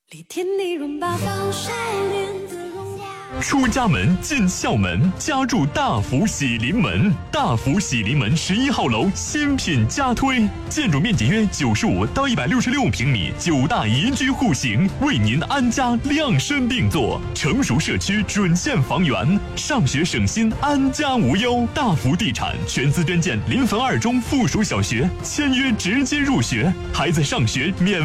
出家门进校门，家住大福喜临门。大福喜临门11号楼新品加推，建筑面积约95到166平米，9大宜居户型，为您安家量身定做。成熟社区准线房源，上学省心，安家无忧。大福地产全资捐建临汾2中附属小学，签约直接入学，孩子上学免